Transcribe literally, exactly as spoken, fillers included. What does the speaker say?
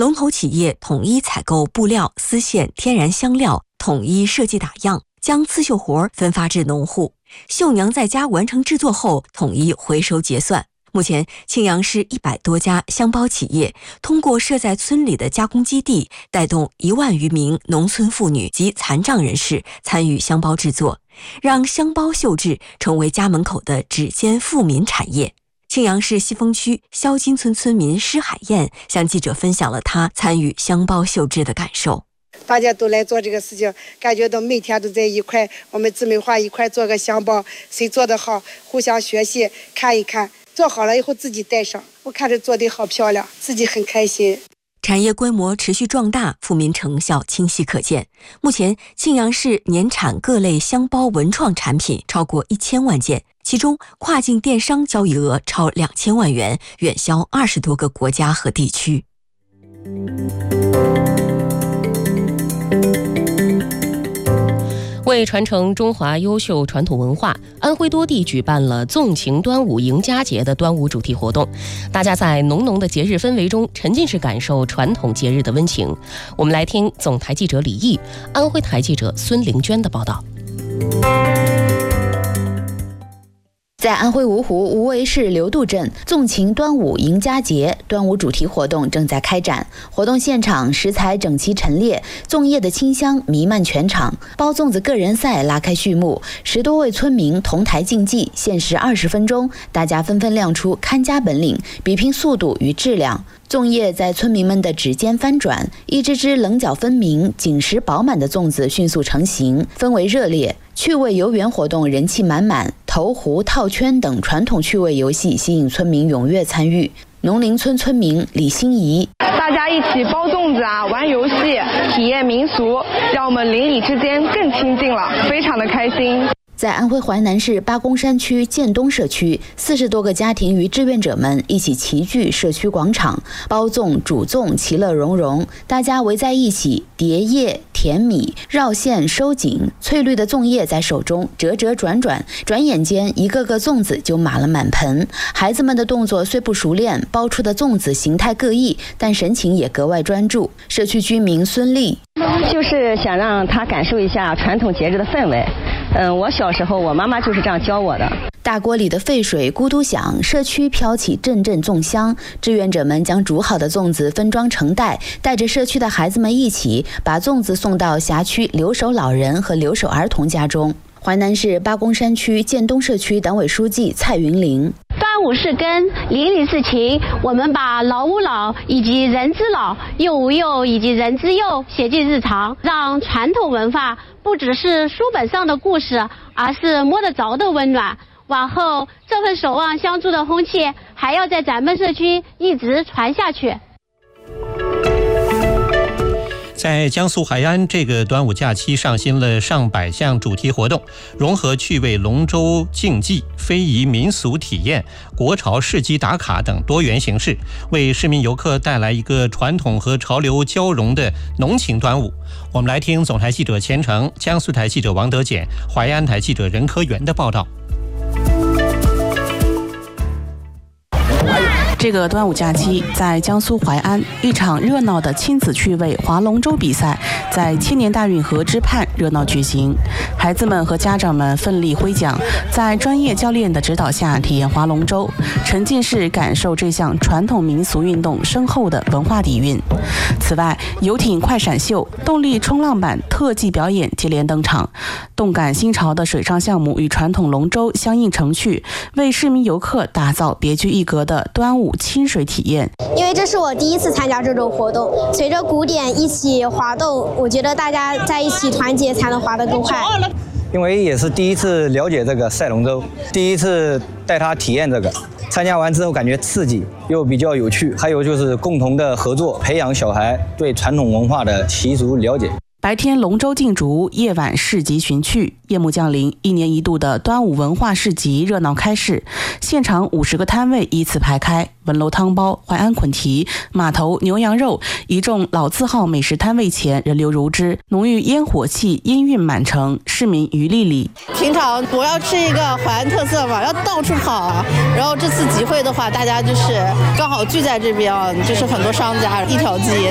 龙头企业统一采购布料、丝线、天然香料，统一设计打样，将刺绣活分发至农户。绣娘在家完成制作后，统一回收结算。目前，庆阳市一百多家箱包企业通过设在村里的加工基地，带动一万余名农村妇女及残障人士参与箱包制作，让箱包绣制成为家门口的指尖富民产业。庆阳市西峰区肖金村村民施海燕向记者分享了她参与箱包绣制的感受。 大家都来做这个事情，感觉到每天都在一块，我们姊妹花一块做个箱包，谁做得好，互相学习，看一看，做好了以后自己带上，我看着做得好漂亮，自己很开心。 产业规模持续壮大，富民成效清晰可见。目前，庆阳市年产各类箱包文创产品超过一千万件，其中跨境电商交易额超两千万元，远销二十多个国家和地区。 为传承中华优秀传统文化，安徽多地举办了纵情端午迎佳节的端午主题活动，大家在浓浓的节日氛围中沉浸式感受传统节日的温情。我们来听总台记者李毅、安徽台记者孙玲娟的报道。 在安徽芜湖无为市流渡镇，纵情端午迎佳节端午主题活动正在开展。活动现场食材整齐陈列，粽叶的清香弥漫全场。包粽子个人赛拉开序幕，十多位村民同台竞技，限时二十分钟，大家纷纷亮出看家本领，比拼速度与质量。粽叶在村民们的指尖翻转，一只只棱角分明、紧实饱满的粽子迅速成型，氛围热烈。趣味游园活动人气满满，投壶、套圈等传统趣味游戏吸引村民踊跃参与。农林村村民李心怡： 大家一起包粽子啊，玩游戏，体验民俗，让我们邻里之间更亲近了，非常的开心。 在安徽淮南市八公山区建东社区，四十多个家庭与志愿者们一起齐聚社区广场，包粽、煮粽，其乐融融。大家围在一起，叠叶、填米、绕线、收紧，翠绿的粽叶在手中折折转转，转眼间一个个粽子就码了满盆。孩子们的动作虽不熟练，包出的粽子形态各异，但神情也格外专注。社区居民孙丽： 就是想让他感受一下传统节日的氛围。嗯，我小时候我妈妈就是这样教我的。 大锅里的沸水咕嘟响，社区飘起阵阵粽香。志愿者们将煮好的粽子分装成袋，带着社区的孩子们一起把粽子送到辖区留守老人和留守儿童家中。淮南市八公山区建东社区党委书记蔡云林： 端午是根，邻里是情，我们把老吾老以及人之老、幼吾幼以及人之幼写进日常，让传统文化不只是书本上的故事，而是摸得着的温暖。往后这份守望相助的风气还要在咱们社区一直传下去。 在江苏淮安，这个端午假期上新了上百项主题活动，融合趣味龙舟竞技、非遗民俗体验、国潮市集打卡等多元形式，为市民游客带来一个传统和潮流交融的浓情端午。我们来听总台记者钱成、江苏台记者王德简、淮安台记者任科元的报道。 这个端午假期，在江苏淮安，一场热闹的亲子趣味划龙舟比赛在千年大运河之畔热闹举行。孩子们和家长们奋力挥桨，在专业教练的指导下体验划龙舟，沉浸式感受这项传统民俗运动深厚的文化底蕴。此外，游艇快闪秀、动力冲浪板特技表演接连登场，动感新潮的水上项目与传统龙舟相映成趣，为市民游客打造别具一格的端午亲水体验。 因为这是我第一次参加这种活动，随着鼓点一起滑动，我觉得大家在一起团结才能滑得更快。 因为也是第一次了解这个赛龙舟，第一次带他体验这个，参加完之后感觉刺激又比较有趣，还有就是共同的合作，培养小孩对传统文化的习俗了解。 白天龙舟竞逐，夜晚市集寻趣。夜幕降临，一年一度的端午文化市集热闹开市，现场五十个摊位依次排开，文楼汤包、淮安捆蹄、码头牛羊肉，一众老字号美食摊位前人流如织，浓郁烟火气氤氲满城。市民于丽丽： 平常我要吃一个淮安特色嘛，要到处跑啊。然后这次集会的话，大家就是刚好聚在这边啊，就是很多商家一条街。